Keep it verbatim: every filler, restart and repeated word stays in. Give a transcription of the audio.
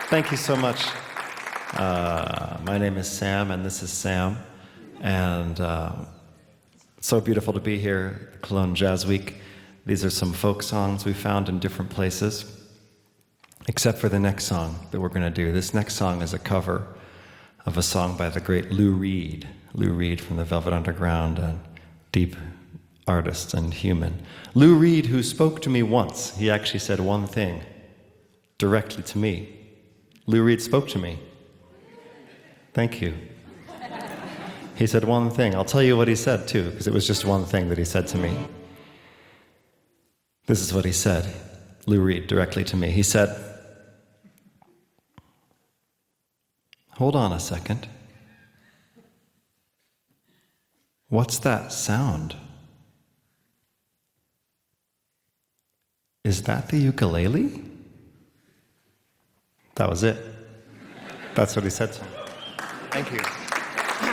Thank you so much. Uh, my name is Sam, and this is Sam. And uh, it's so beautiful to be here at Cologne Jazz Week. These are some folk songs we found in different places, except for the next song that we're going to do. This next song is a cover of a song by the great Lou Reed. Lou Reed from the Velvet Underground, a deep artist and human. Lou Reed, who spoke to me once. He actually said one thing directly to me. Lou Reed spoke to me. Thank you. He said one thing. I'll tell you what he said, too, because it was just one thing that he said to me. This is what he said, Lou Reed, directly to me. He said, "Hold on a second. What's that sound? Is that the ukulele?" That was it. That's what he said to me. Thank you.